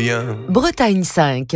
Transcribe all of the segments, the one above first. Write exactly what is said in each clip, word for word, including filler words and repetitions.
bien. Bretagne cinq.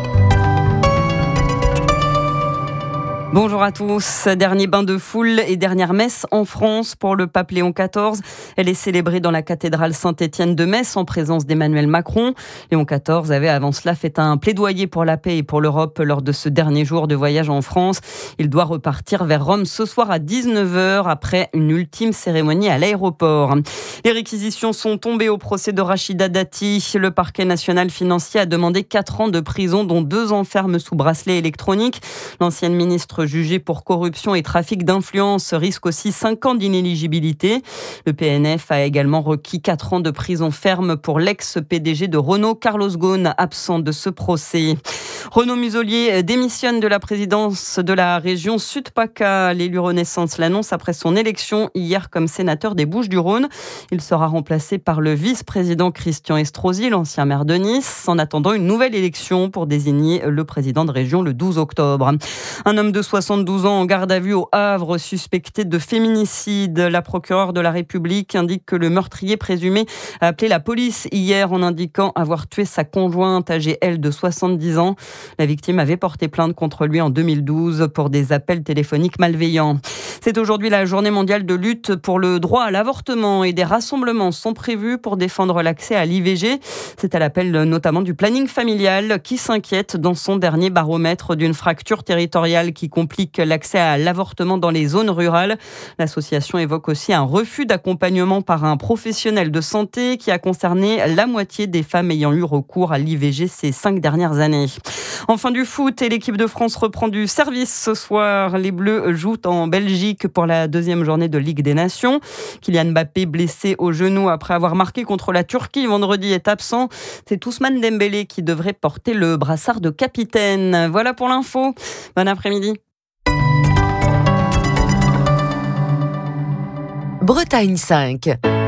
Bonjour à tous. Dernier bain de foule et dernière messe en France pour le pape Léon quatorze. Elle est célébrée dans la cathédrale Saint-Étienne de Metz en présence d'Emmanuel Macron. Léon quatorze avait avant cela fait un plaidoyer pour la paix et pour l'Europe lors de ce dernier jour de voyage en France. Il doit repartir vers Rome ce soir à dix-neuf heures après une ultime cérémonie à l'aéroport. Les réquisitions sont tombées au procès de Rachida Dati. Le parquet national financier a demandé quatre ans de prison dont deux ans ferme sous bracelet électronique. L'ancienne ministre jugée pour corruption et trafic d'influence risque aussi cinq ans d'inéligibilité. Le P N F a également requis quatre ans de prison ferme pour l'ex-P D G de Renault, Carlos Ghosn, absent de ce procès. Renaud Muselier démissionne de la présidence de la région Sud-PACA. L'élu Renaissance l'annonce après son élection hier comme sénateur des Bouches-du-Rhône. Il sera remplacé par le vice-président Christian Estrosi, l'ancien maire de Nice, en attendant une nouvelle élection pour désigner le président de région le douze octobre. Un homme de soixante-douze ans en garde à vue au Havre, suspecté de féminicide. La procureure de la République indique que le meurtrier présumé a appelé la police hier en indiquant avoir tué sa conjointe âgée, elle, de soixante-dix ans. La victime avait porté plainte contre lui en deux mille douze pour des appels téléphoniques malveillants. C'est aujourd'hui la journée mondiale de lutte pour le droit à l'avortement et des rassemblements sont prévus pour défendre l'accès à l'I V G. C'est à l'appel notamment du planning familial qui s'inquiète dans son dernier baromètre d'une fracture territoriale qui complique l'accès à l'avortement dans les zones rurales. L'association évoque aussi un refus d'accompagnement par un professionnel de santé qui a concerné la moitié des femmes ayant eu recours à l'I V G ces cinq dernières années. Enfin du foot et l'équipe de France reprend du service ce soir. Les Bleus jouent en Belgique pour la deuxième journée de Ligue des Nations. Kylian Mbappé, blessé au genou après avoir marqué contre la Turquie vendredi, est absent. C'est Ousmane Dembélé qui devrait porter le brassard de capitaine. Voilà pour l'info. Bon après-midi. Bretagne cinq.